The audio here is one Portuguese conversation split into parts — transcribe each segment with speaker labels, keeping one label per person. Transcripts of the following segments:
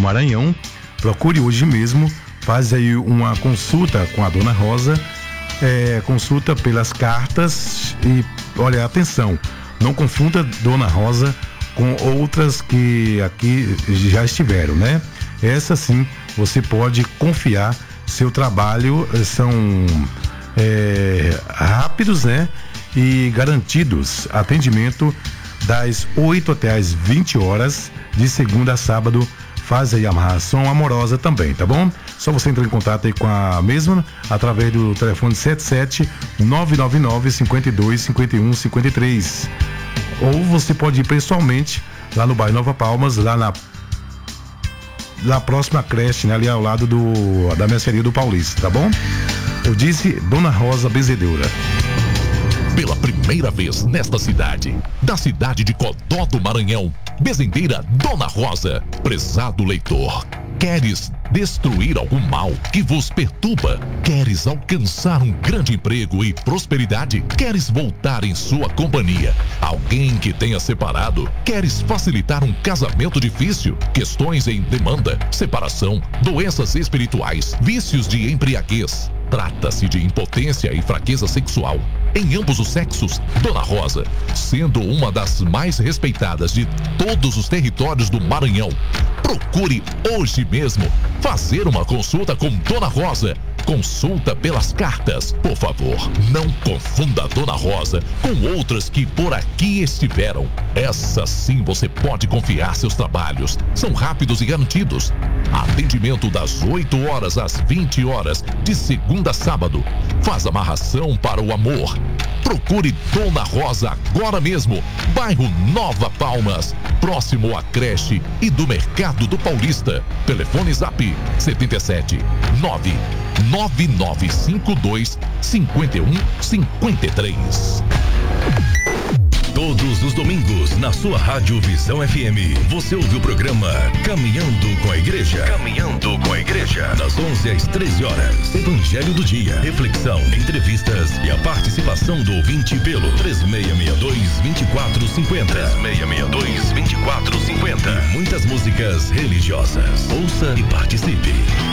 Speaker 1: Maranhão. Procure hoje mesmo, faz aí uma consulta com a Dona Rosa, consulta pelas cartas e, olha, atenção, não confunda Dona Rosa com outras que aqui já estiveram, né? Essa sim, você pode confiar, seu trabalho são rápidos, né? E garantidos, atendimento das 8 até as 20 horas, de segunda a sábado, faz aí a amarração amorosa também, tá bom? Só você entrar em contato aí com a mesma através do telefone 77-999-52-51-53. Ou você pode ir pessoalmente lá no bairro Nova Palmas, lá na próxima creche, né? Ali ao lado da mercearia do Paulista, tá bom? Eu disse Dona Rosa Benzedeira.
Speaker 2: Pela primeira vez nesta cidade, da cidade de Codó do Maranhão, Bezendeira Dona Rosa. Prezado leitor, queres destruir algum mal que vos perturba? Queres alcançar um grande emprego e prosperidade? Queres voltar em sua companhia alguém que tenha separado? Queres facilitar um casamento difícil? Questões em demanda, separação, doenças espirituais, vícios de embriaguez? Trata-se de impotência e fraqueza sexual em ambos os sexos. Dona Rosa, sendo uma das mais respeitadas de todos os territórios do Maranhão, procure hoje mesmo fazer uma consulta com Dona Rosa. Consulta pelas cartas, por favor. Não confunda a Dona Rosa com outras que por aqui estiveram. Essa sim você pode confiar, seus trabalhos são rápidos e garantidos. Atendimento das 8 horas às 20 horas, de segunda a sábado. Faz amarração para o amor. Procure Dona Rosa agora mesmo. Bairro Nova Palmas, próximo à creche e do Mercado do Paulista. Telefone Zap 77 99952 5153.
Speaker 3: Todos os domingos, na sua Rádio Visão FM, você ouve o programa Caminhando com a Igreja. Caminhando com a Igreja. Das 11 às 13 horas. Evangelho do dia, reflexão, entrevistas e a participação do ouvinte pelo 3662-2450. 3662-2450. E muitas músicas religiosas. Ouça e participe.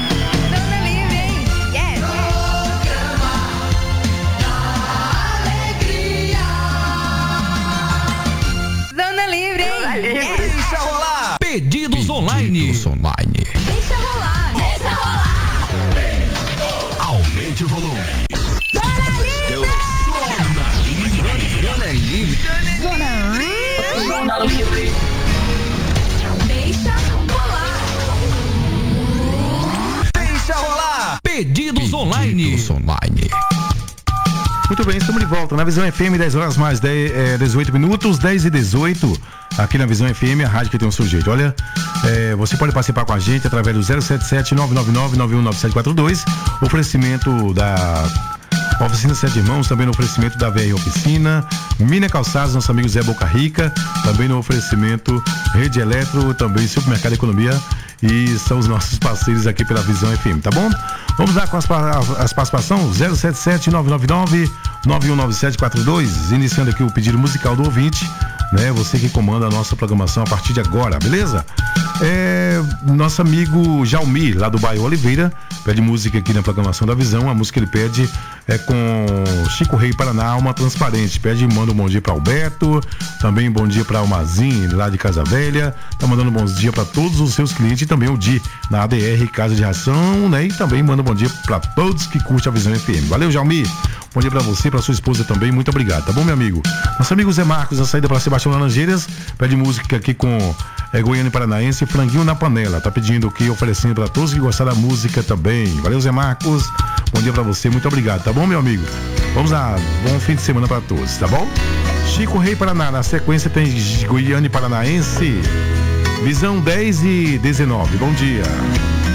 Speaker 4: Deixa rolar. Pedidos online.
Speaker 3: Deixa rolar.
Speaker 5: Deixa rolar.
Speaker 3: Aumente o volume.
Speaker 5: Zona Livre.
Speaker 4: Zona Livre.
Speaker 5: Zona Livre. Deixa rolar.
Speaker 4: Deixa rolar. Pedidos online.
Speaker 1: Muito bem, estamos de volta na Visão FM, 10 horas mais 18 minutos, 10 e 18, aqui na Visão FM, a rádio que tem um sujeito. Olha, você pode participar com a gente através do 077-999-919742, oferecimento da Oficina Sete Irmãos, também no oferecimento da VR Oficina, Mina Calçados, nosso amigo Zé Boca Rica, também no oferecimento Rede Eletro, também Supermercado Economia, e são os nossos parceiros aqui pela Visão FM, tá bom? Vamos lá com as participações, 077-999-919742, iniciando aqui o pedido musical do ouvinte, né? Você que comanda a nossa programação a partir de agora, beleza? Nosso amigo Jaumi, lá do bairro Oliveira, pede música aqui na programação da Visão. A música que ele pede é com Chico Rei Paraná, Alma Transparente. Manda um bom dia para Alberto, também um bom dia para Almazin, lá de Casa Velha. Tá mandando um bom dia para todos os seus clientes e também o Di, na ADR Casa de Ração, né? E também manda um bom dia para todos que curtem a Visão FM. Valeu, Jaumi. Bom dia pra você, pra sua esposa também, muito obrigado, tá bom, meu amigo? Nosso amigo Zé Marcos, na saída pra Sebastião Laranjeiras, pede música aqui com Goiânia e Paranaense, Franguinho na Panela, tá pedindo aqui, oferecendo pra todos que gostaram da música também. Valeu, Zé Marcos, bom dia pra você, muito obrigado, tá bom, meu amigo? Vamos lá, bom fim de semana pra todos, tá bom? Chico Rei Paraná, na sequência tem Goiânia e Paranaense, Visão 10 e 19, bom dia.